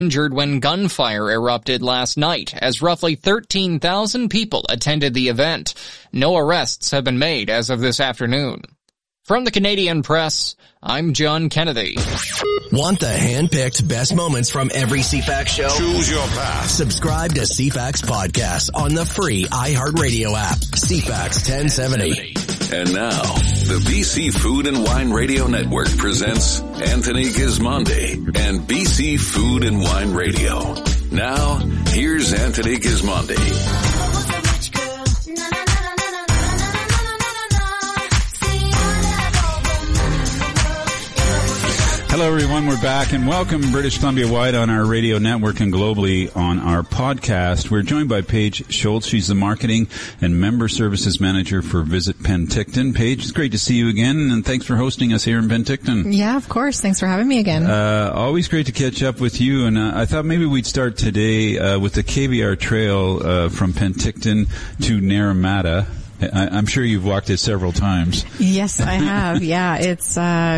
injured when gunfire erupted last night, as roughly 13,000 people attended the event. No arrests have been made as of this afternoon. From the Canadian Press, I'm John Kennedy. Want the hand-picked best moments from every CFAX show? Choose your path. Subscribe to CFAX Podcast on the free iHeartRadio app. CFAX 1070. And now, the BC Food and Wine Radio Network presents Anthony Gismondi and BC Food and Wine Radio. Now, here's Anthony Gismondi. Hello, everyone. We're back, and welcome British Columbia-wide on our radio network and globally on our podcast. We're joined by Paige Schultz. She's the Marketing and Member Services Manager for Visit Penticton. Paige, it's great to see you again, and thanks for hosting us here in Penticton. Yeah, of course. Thanks for having me again. Always great to catch up with you, and I thought maybe we'd start today with the KBR Trail from Penticton to Naramata. I'm sure you've walked it several times. Yes, I have. Yeah, it's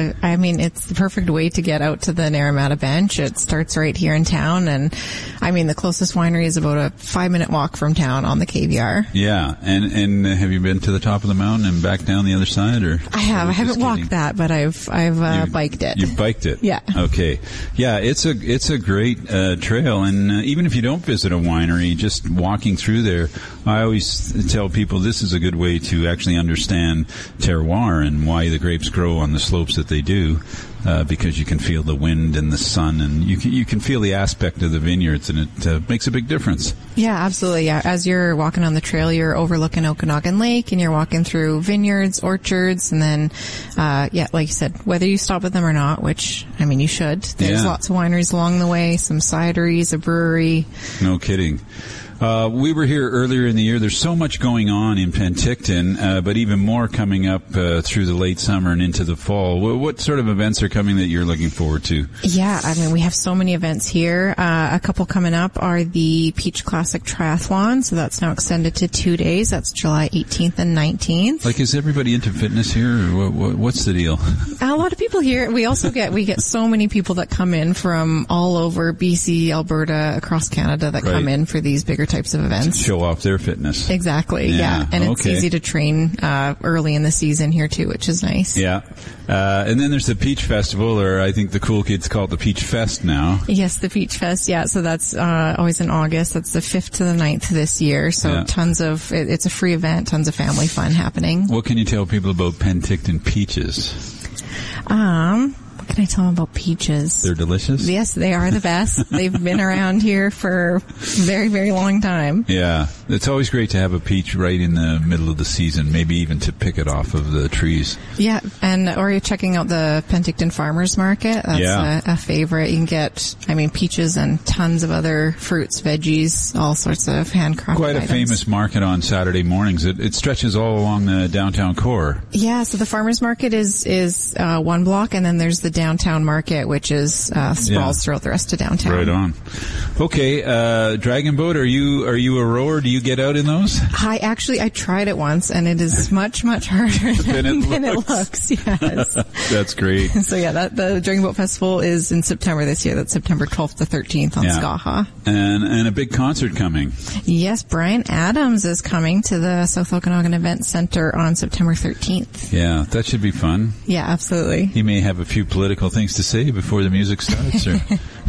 it's the perfect way to get out to the Naramata Bench. It starts right here in town, and the closest winery is about a 5-minute walk from town on the KBR. Yeah, and have you been to the top of the mountain and back down the other side, or? I have. I haven't walked that, but I've biked it. You've biked it? Yeah. Okay. Yeah, it's a great trail, and even if you don't visit a winery, just walking through there, I always tell people this is a good way to actually understand terroir and why the grapes grow on the slopes that they do, because you can feel the wind and the sun, and you can feel the aspect of the vineyards, and it makes a big difference. Yeah, absolutely. Yeah, as you're walking on the trail, you're overlooking Okanagan Lake, and you're walking through vineyards, orchards, and then, like you said, whether you stop at them or not, which you should. There's lots of wineries along the way, some cideries, a brewery. No kidding. We were here earlier in the year. There's so much going on in Penticton, but even more coming up through the late summer and into the fall. What sort of events are coming that you're looking forward to? Yeah, we have so many events here. A couple coming up are the Peach Classic Triathlon, so that's now extended to 2 days. That's July 18th and 19th. Like, is everybody into fitness here, or what's the deal? A lot of people here. We also get so many people that come in from all over BC, Alberta, across Canada that come in for these bigger types of events. Show off their fitness. Exactly, yeah. And it's easy to train early in the season here too, which is nice. Yeah. And then there's the Peach Festival, or I think the cool kids call it the Peach Fest now. Yes, the Peach Fest, yeah. So that's always in August. That's the 5th to the 9th this year. So it's a free event, tons of family fun happening. What can you tell people about Penticton peaches? What can I tell them about peaches? They're delicious? Yes, they are the best. They've been around here for a very, very long time. Yeah. It's always great to have a peach right in the middle of the season, maybe even to pick it off of the trees. Yeah, or you're checking out the Penticton Farmers Market. That's a favorite. You can get, peaches and tons of other fruits, veggies, all sorts of handcrafted Quite a items. famous market on Saturday mornings. It stretches all along the downtown core. Yeah, so the Farmers Market is one block, and then there's the downtown market, which is sprawls throughout the rest of downtown. Right on. Okay, Dragon Boat, are you a rower? Do you get out in those? I tried it once, and it is much, much harder than it looks. Yes. That's great. So the Dragon Boat Festival is in September this year. That's September 12th to 13th on Skaha. And a big concert coming. Yes, Bryan Adams is coming to the South Okanagan Event Center on September 13th. Yeah, that should be fun. Yeah, absolutely. He may have a few political things to say before the music starts. Or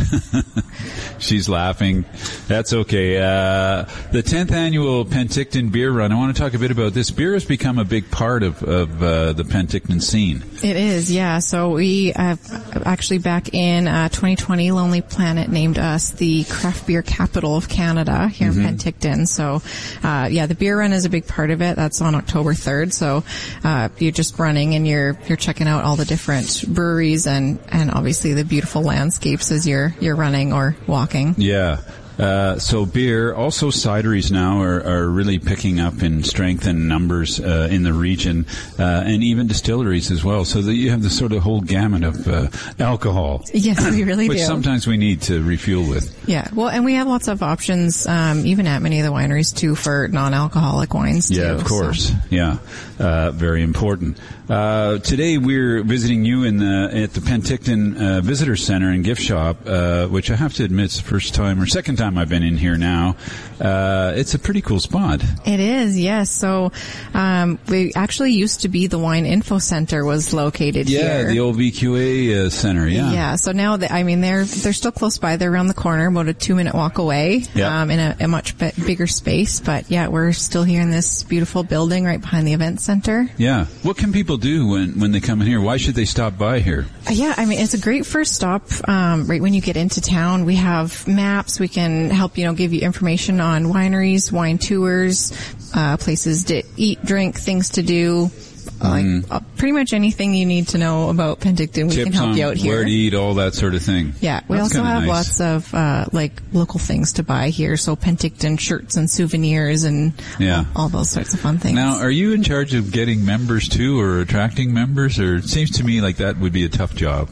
she's laughing. That's okay. The 10th annual Penticton Beer Run. I want to talk a bit about this. Beer has become a big part of the Penticton scene. It is, yeah. So we actually back in 2020, Lonely Planet named us the craft beer capital of Canada here in Penticton. So, the beer run is a big part of it. That's on October 3rd. So, you're just running and you're checking out all the different breweries and obviously the beautiful landscapes as you're running or walking. Yeah. So beer, also cideries now are really picking up in strength and numbers in the region, and even distilleries as well. So that you have the sort of whole gamut of alcohol. Yes, we really which do. sometimes we need to refuel with. Yeah, well, and we have lots of options, even at many of the wineries too, for non-alcoholic wines too. Yeah, of course. So. Yeah, very important. Today we're visiting you at the Penticton Visitor Center and Gift Shop, which I have to admit is the first time or second time I've been in here now. It's a pretty cool spot. It is, yes. So we actually used to be the Wine Info Center was located here. Yeah, the old VQA Center. Yeah. Yeah. So now they're still close by. They're around the corner, about a 2-minute walk away. Yeah. In a much bigger space. But yeah, we're still here in this beautiful building right behind the event center. Yeah. What can people do when they come in here? Why should they stop by here? Yeah, I mean, it's a great first stop, right when you get into town. We have maps. We can help, give you information on wineries, wine tours, places to eat, drink, things to do. Pretty much anything you need to know about Penticton, we Tips can help you out here. Where to eat, all that sort of thing. Yeah, we That's also have nice. lots of local things to buy here. So Penticton shirts and souvenirs and all those sorts of fun things. Now, are you in charge of getting members too, or attracting members? Or it seems to me like that would be a tough job.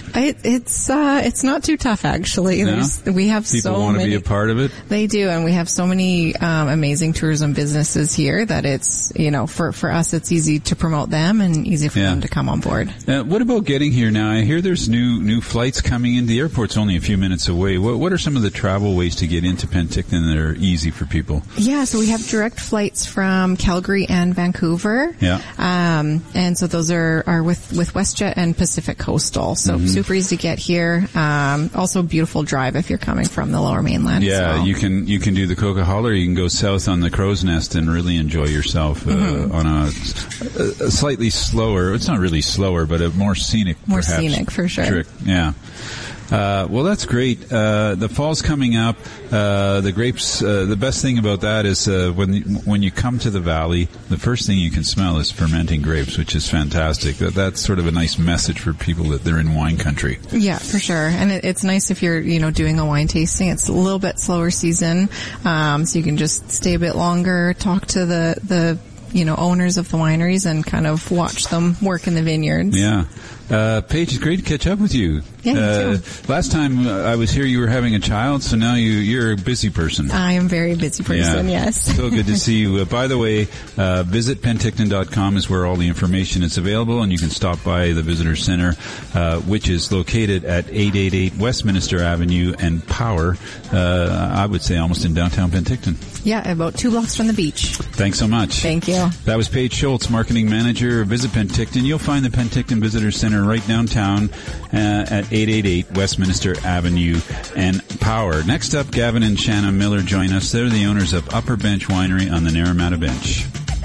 It's not too tough actually. No? We have People so want many. to be a part of it. They do, and we have so many amazing tourism businesses here that it's for us it's easy to promote them and easy for them to come on board. What about getting here now? I hear there's new flights coming in. The airport's only a few minutes away. What are some of the travel ways to get into Penticton that are easy for people? Yeah, so we have direct flights from Calgary and Vancouver. Yeah. And so those are with WestJet and Pacific Coastal. So super easy to get here. Also beautiful drive if you're coming from the Lower Mainland. Yeah, as well. you can do the Coquihalla, or you can go south on the Crow's Nest and really enjoy yourself on a slightly slower. It's not really slower, but a more scenic. More perhaps, scenic for sure. Trick. Yeah. Well, that's great. The fall's coming up. The grapes, the best thing about that is when you come to the valley, the first thing you can smell is fermenting grapes, which is fantastic. That's sort of a nice message for people that they're in wine country. Yeah, for sure. And it's nice if you're, doing a wine tasting. It's a little bit slower season, so you can just stay a bit longer, talk to the owners of the wineries and kind of watch them work in the vineyards. Yeah. Paige, it's great to catch up with you. Yeah, you too. Last time I was here, you were having a child, so now you're a busy person. I am a very busy person, yes. So good to see you. By the way, visit Penticton.com is where all the information is available, and you can stop by the Visitor Center, which is located at 888 Westminster Avenue and Power, I would say almost in downtown Penticton. Yeah, about 2 blocks from the beach. Thanks so much. Thank you. That was Paige Schultz, Marketing Manager. Visit Penticton. You'll find the Penticton Visitor Center right downtown at 888 Westminster Avenue and Power. Next up, Gavin and Shanna Miller join us. They're the owners of Upper Bench Winery on the Naramata Bench.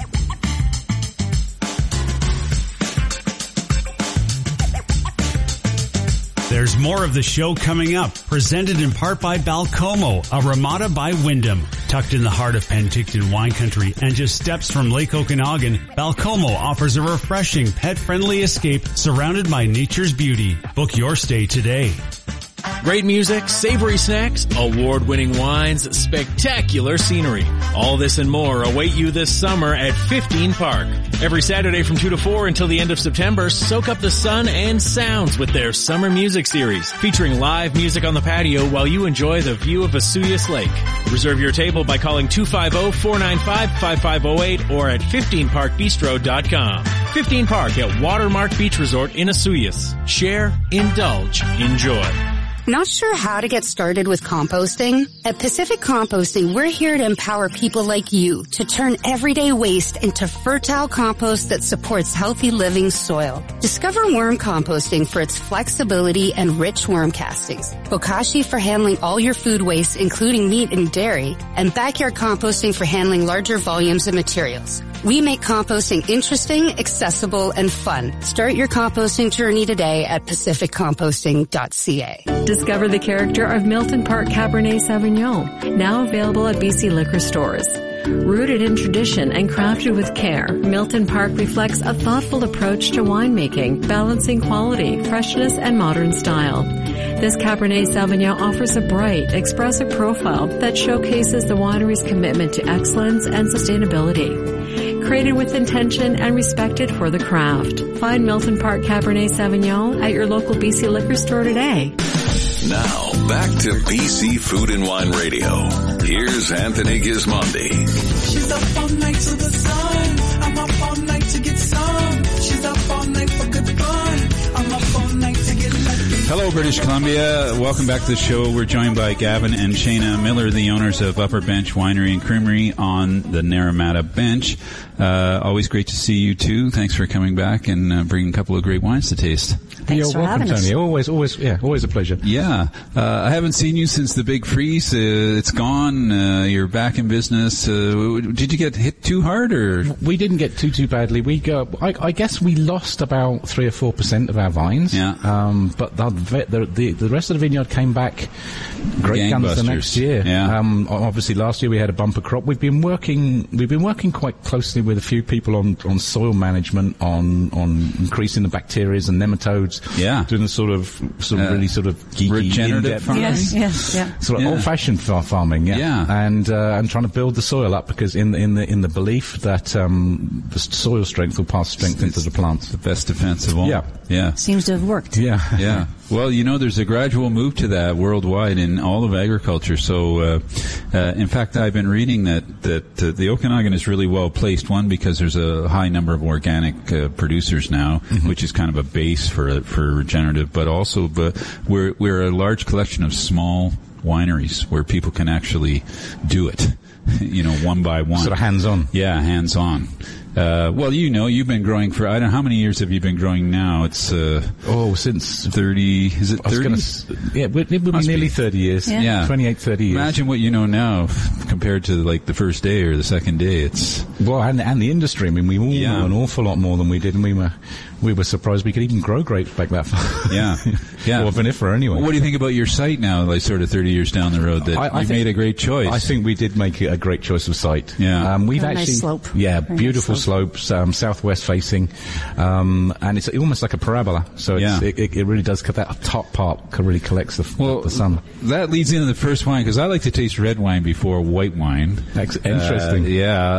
There's more of the show coming up, presented in part by Balcomo, a Ramada by Wyndham. Tucked in the heart of Penticton wine country and just steps from Lake Okanagan, Balcomo offers a refreshing, pet-friendly escape surrounded by nature's beauty. Book your stay today. Great music, savory snacks, award-winning wines, spectacular scenery. All this and more await you this summer at 15 Park. Every Saturday from 2 to 4 until the end of September, soak up the sun and sounds with their summer music series, featuring live music on the patio while you enjoy the view of Vesuvius Lake. Reserve your table by calling 250-495-5508 or at 15parkbistro.com. 15 Park at Watermark Beach Resort in Vesuvius. Share, indulge, enjoy. Not sure how to get started with composting? At Pacific Composting, we're here to empower people like you to turn everyday waste into fertile compost that supports healthy living soil. Discover worm composting for its flexibility and rich worm castings, Bokashi for handling all your food waste, including meat and dairy, and backyard composting for handling larger volumes of materials. We make composting interesting, accessible, and fun. Start your composting journey today at pacificcomposting.ca. Discover the character of Milton Park Cabernet Sauvignon, now available at BC liquor stores. Rooted in tradition and crafted with care, Milton Park reflects a thoughtful approach to winemaking, balancing quality, freshness, and modern style. This Cabernet Sauvignon offers a bright, expressive profile that showcases the winery's commitment to excellence and sustainability. Created with intention and respected for the craft. Find Milton Park Cabernet Sauvignon at your local BC liquor store today. Now, back to BC Food and Wine Radio. Here's Anthony Gismondi. She's up all night to the sun. I'm up all night to get some. She's up all night for good fun. I'm up all night to get lucky. Hello, British Columbia. Welcome back to the show. We're joined by Gavin and Shayna Miller, the owners of Upper Bench Winery and Creamery on the Naramata Bench. Always great to see you two. Thanks for coming back and bringing a couple of great wines to taste. Thanks for having us. Tony. Always a pleasure. Yeah. I haven't seen you since the big freeze. It's gone. You're back in business. Did you get hit too hard, or? We didn't get too badly. I guess we lost about 3 or 4% of our vines. Yeah. But the rest of the vineyard came back great guns the next year. Yeah. Obviously last year we had a bumper crop. We've been working quite closely with a few people on soil management, on increasing the bacteria and nematodes. Yeah. Doing the sort of really sort of geeky, regenerative farming. Yes. Sort of old-fashioned farming, and trying to build the soil up, because in the belief that the soil strength will pass strength into the plants. The best defense of all. Yeah. Seems to have worked. Yeah. Well, there's a gradual move to that worldwide in all of agriculture. So, in fact, I've been reading that the Okanagan is really well placed. One, because there's a high number of organic producers now, which is kind of a base for regenerative, but also, we're a large collection of small wineries where people can actually do it, one by one. Sort of hands-on. Yeah, hands-on. Well, you've been growing for, I don't know, how many years have you been growing now? It's, since 30, is it 30? It would be nearly 30 years. Yeah. 28, 30 years. Imagine what you know now compared to like the first day or the second day. It's, well, and the industry. I mean, we all know an awful lot more than we did, and we were surprised we could even grow grapes back that far. Yeah. Or vinifera anyway. What do you think about your site now, like sort of 30 years down the road, that you made a great choice? I think we did make a great choice of site. Yeah. We've Very actually, nice slope. Yeah, Very beautiful nice slope. slopes, southwest facing, and it's almost like a parabola. So it really does, that top part really collects the sun. That leads into the first wine, because I like to taste red wine before white wine. Interesting.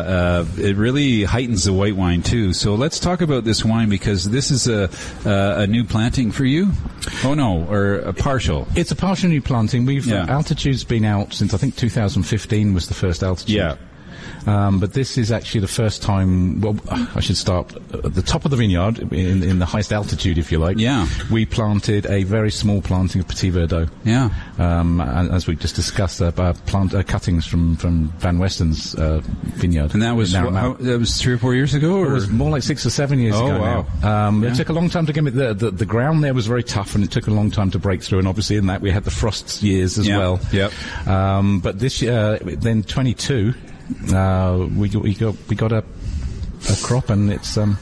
It really heightens the white wine too. So let's talk about this wine, because this is a new planting for you. Oh no, or a partial. It's a partial new planting. Altitude's been out since I think 2015 was the first altitude. Yeah. But this is actually the first time, well, I should start at the top of the vineyard, in the highest altitude, if you like. Yeah. We planted a very small planting of Petit Verdot. Yeah. And as we just discussed, cuttings from Van Westen's vineyard. And that was that was 3 or 4 years ago? Or? It was more like 6 or 7 years ago. Wow. Now. It took a long time to get the ground there was very tough, and it took a long time to break through, and obviously in that we had the frost years as well. Yep. But this year, then 22, we got a crop, and it's in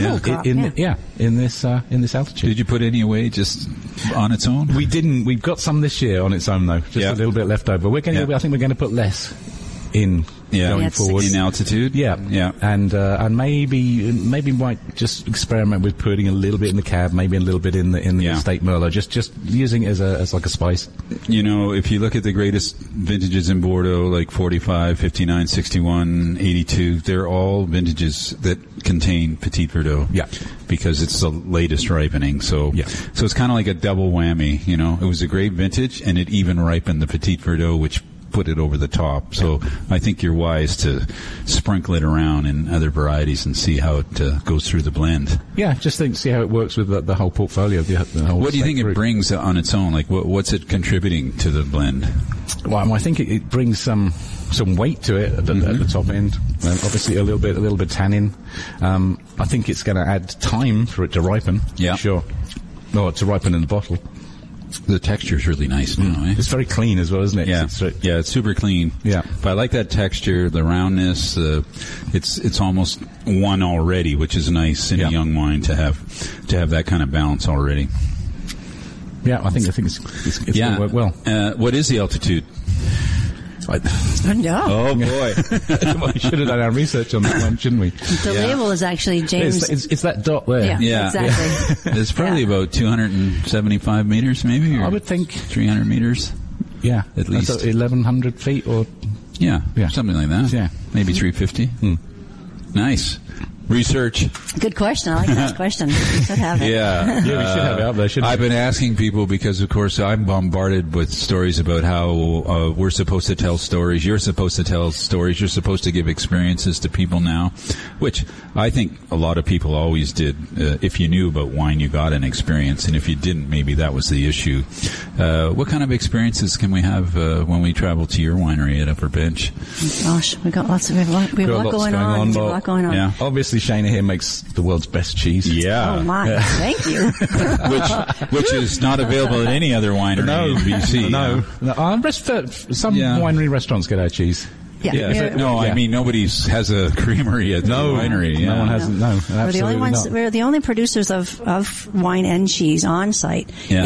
this altitude. Did you put any away just on its own? We didn't. We've got some this year on its own though, just a little bit left over. I think we're going to put less in going forward in altitude. Yeah. And maybe might just experiment with putting a little bit in the cab, maybe a little bit in the estate Merlot, just using it as like a spice. If you look at the greatest vintages in Bordeaux, like 45, 59, 61, 82, they're all vintages that contain Petit Verdot. Yeah. Because it's the latest ripening. So it's kind of like a double whammy, It was a great vintage, and it even ripened the Petit Verdot, which put it over the top. So I think you're wise to sprinkle it around in other varieties and see how it goes through the blend. Yeah, just see how it works with the whole portfolio. What do you think it brings on its own? Like, what's it contributing to the blend? Well, I think it brings some weight to it at the top end. Obviously, a little bit tannin. I think it's going to add time for it to ripen. Yeah, sure. No, to ripen in the bottle. The texture's really nice now, eh? It's very clean as well, isn't it? Yeah, it's super clean. Yeah. But I like that texture, the roundness. It's almost one already, which is nice in a young wine to have that kind of balance already. Yeah, I think it's going to work well. What is the altitude? No. Oh boy. Well, we should have done our research on that one, shouldn't we? The label is actually James. It's that dot there. Yeah, exactly. It's probably about 275 meters, maybe. Or I would think 300 meters. Yeah, at least 1,100 feet, or yeah, something like that. Yeah, maybe 350. Nice. Research. Good question. I like that question. We should have it. Yeah. We should have it out there, shouldn't we? I've been asking people because, of course, I'm bombarded with stories about how we're supposed to tell stories. You're supposed to tell stories. You're supposed to give experiences to people now, which I think a lot of people always did. If you knew about wine, you got an experience, and if you didn't, maybe that was the issue. What kind of experiences can we have when we travel to your winery at Upper Bench? Gosh, we have a lot going on. But, a lot going on. Yeah. Obviously, Shana here makes the world's best cheese. Yeah. Oh my! Thank you. which is not available at any other winery in BC. No. Some winery restaurants get our cheese. I mean, nobody has a creamery at the winery. No one hasn't. No, we're the only ones. We're the only producers of wine and cheese on site in